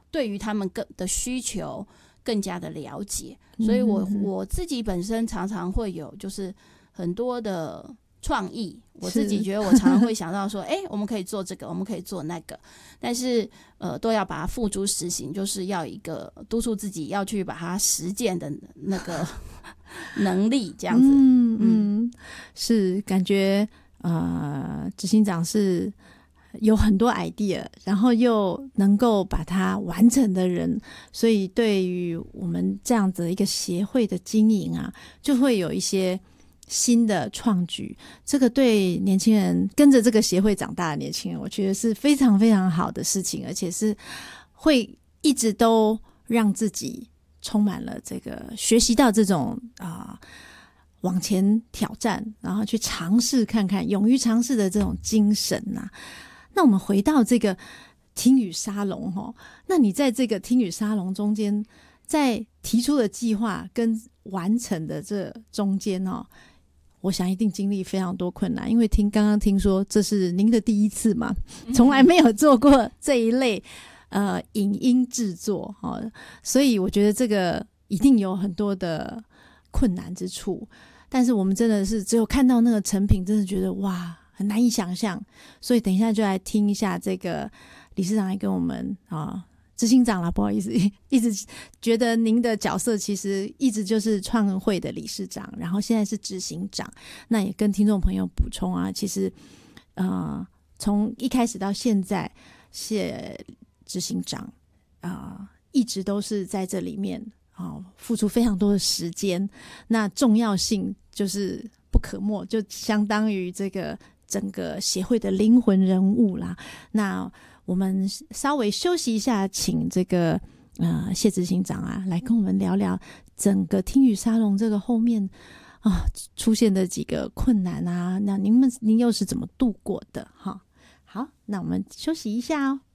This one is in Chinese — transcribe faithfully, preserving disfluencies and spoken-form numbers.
对于他们更的需求更加的了解，所以我我自己本身常常会有就是很多的创意，我自己觉得我常常会想到说，哎、欸，我们可以做这个，我们可以做那个，但是呃，都要把它付诸实行，就是要一个督促自己要去把它实践的那个能力，这样子。 嗯嗯，是感觉呃，执行长是有很多 idea， 然后又能够把它完成的人，所以对于我们这样子一个协会的经营啊，就会有一些新的创举，这个对年轻人跟着这个协会长大的年轻人，我觉得是非常非常好的事情，而且是会一直都让自己充满了这个学习到这种啊、呃、往前挑战，然后去尝试看看，勇于尝试的这种精神啊。那我们回到这个听语沙龙齁，那你在这个听语沙龙中间，在提出的计划跟完成的这中间哦，我想一定经历非常多困难，因为听刚刚听说这是您的第一次嘛，从来没有做过这一类呃影音制作、哦、所以我觉得这个一定有很多的困难之处，但是我们真的是只有看到那个成品，真的觉得哇很难以想象，所以等一下就来听一下这个理事长来跟我们啊。执行长啦，不好意思，一直觉得您的角色其实一直就是创会的理事长，然后现在是执行长。那也跟听众朋友补充啊，其实呃，从一开始到现在，谢执行长啊、呃，一直都是在这里面啊、呃，付出非常多的时间。那重要性就是不可没，就相当于这个整个协会的灵魂人物啦。那我们稍微休息一下，请这个呃谢执行长啊来跟我们聊聊整个听语沙龙这个后面啊出现的几个困难啊，那您们您又是怎么度过的哈？好，那我们休息一下哦。